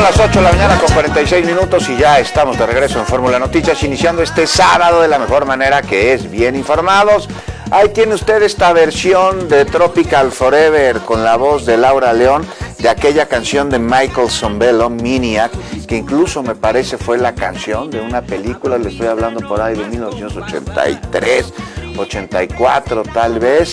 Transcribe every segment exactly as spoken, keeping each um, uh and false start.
las ocho de la mañana con cuarenta y seis minutos y ya estamos de regreso en Fórmula Noticias, iniciando este sábado de la mejor manera, que es bien informados. Ahí tiene usted esta versión de Tropical Forever con la voz de Laura León, de aquella canción de Michael Sembello, Maniac, que incluso me parece fue la canción de una película, le estoy hablando por ahí de mil novecientos ochenta y tres, ochenta y cuatro tal vez,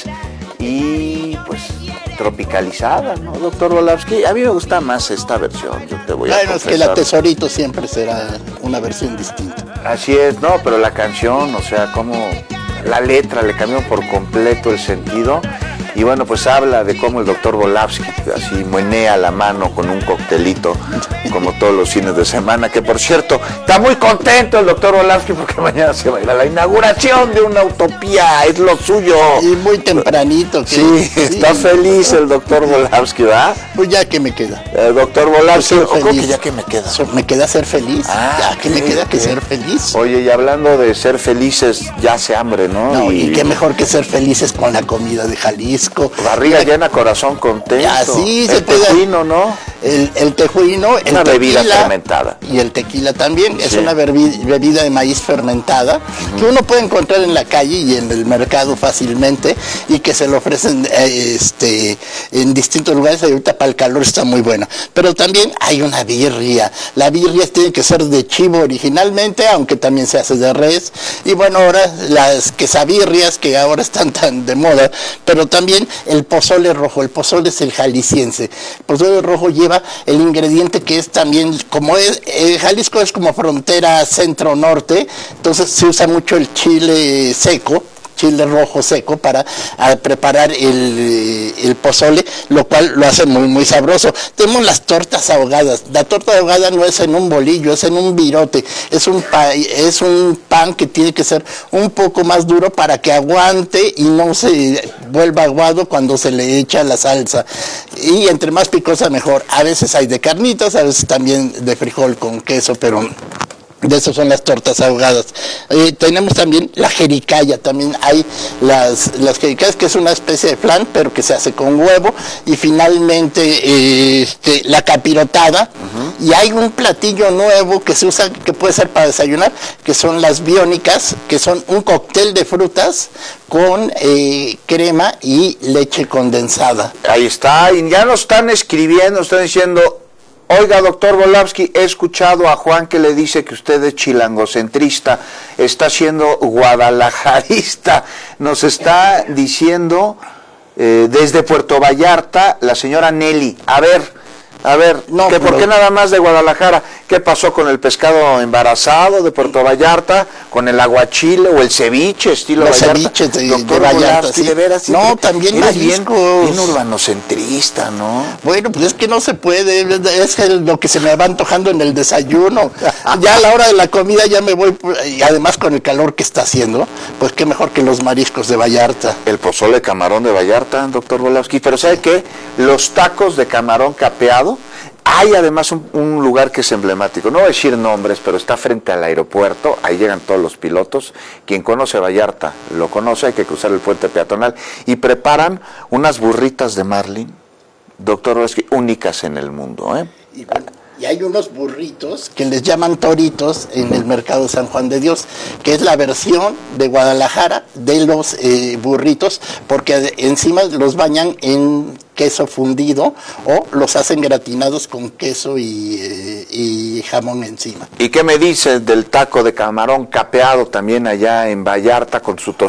y pues tropicalizada, ¿no, doctor Volavsky? A mí me gusta más esta versión, yo te voy a Bueno, confesar. es que la Tesorito siempre será una versión distinta. Así es, no, pero la canción, o sea, como la letra le cambió por completo el sentido. Y bueno, pues habla de cómo el doctor Volavsky así muenea la mano con un coctelito, como todos los fines de semana, que por cierto, está muy contento el doctor Volavsky porque mañana se va a ir a la inauguración de una utopía, es lo suyo. Y muy tempranito. Que, sí, sí, está feliz el doctor Volavsky, ¿verdad? Pues ya que me queda. El doctor Volavsky, Pues ¿cómo que ya que me queda? So, me queda ser feliz, Ah, ya que me queda que ser feliz. Oye, y hablando de ser felices, ya hace hambre, ¿no? No, y, y qué mejor que ser felices con la comida de Jalisco. Barriga llena, corazón contento. Así el se puede. tejuino, ¿no? El, el tejuino, el una bebida tequila, fermentada. Y el tequila también, sí. Es una bebida, bebida de maíz fermentada, uh-huh, que uno puede encontrar en la calle y en el mercado fácilmente, y que se lo ofrecen eh, este, en distintos lugares. Ahorita para el calor está muy buena. Pero también hay una birria. La birria tiene que ser de chivo originalmente, aunque también se hace de res. Y bueno, ahora las quesabirrias, que ahora están tan de moda, pero también el pozole rojo. El pozole es el jalisciense. El pozole rojo lleva el ingrediente que es también, como es, eh, Jalisco es como frontera centro-norte, entonces se usa mucho el chile seco, chile rojo seco para preparar el, el pozole, lo cual lo hace muy muy sabroso. Tenemos las tortas ahogadas. La torta ahogada no es en un bolillo, es en un virote. Es un, pa, es un pan que tiene que ser un poco más duro para que aguante y no se vuelva aguado cuando se le echa la salsa. Y entre más picosa mejor. A veces hay de carnitas, a veces también de frijol con queso, pero de eso son las tortas ahogadas. Eh, tenemos también la jericaya, también hay las, las jericayas, que es una especie de flan, pero que se hace con huevo, y finalmente eh, este, la capirotada, uh-huh, y hay un platillo nuevo que se usa, que puede ser para desayunar, que son las biónicas, que son un cóctel de frutas con eh, crema y leche condensada. Ahí está, y ya nos están escribiendo, están diciendo: oiga, doctor Volavsky, he escuchado a Juan que le dice que usted es chilangocentrista, está siendo guadalajarista. Nos está diciendo eh, desde Puerto Vallarta la señora Nelly. A ver, a ver, no, que ¿por qué nada más de Guadalajara? ¿Qué pasó con el pescado embarazado de Puerto Vallarta? ¿Con el aguachile o el ceviche estilo Los Vallarta? ceviches de, doctor de Vallarta, Volavsky, sí. de veras, no, también eres bien, mariscos. bien urbanocentrista, ¿no? Bueno, pues es que no se puede, es el, lo que se me va antojando en el desayuno. Ya a la hora de la comida ya me voy, y además con el calor que está haciendo, pues qué mejor que los mariscos de Vallarta. El pozole camarón de Vallarta, doctor Volavsky, pero ¿sabe qué? Los tacos de camarón capeado. Hay además un, un lugar que es emblemático, no voy a decir nombres, pero está frente al aeropuerto, ahí llegan todos los pilotos. Quien conoce Vallarta lo conoce, hay que cruzar el puente peatonal, y preparan unas burritas de marlin, doctor Volavsky, únicas en el mundo, ¿eh? Y bueno, y hay unos burritos que les llaman toritos en el mercado de San Juan de Dios, que es la versión de Guadalajara de los eh, burritos, porque encima los bañan en queso fundido o los hacen gratinados con queso y, eh, y jamón encima. ¿Y qué me dices del taco de camarón capeado también allá en Vallarta con su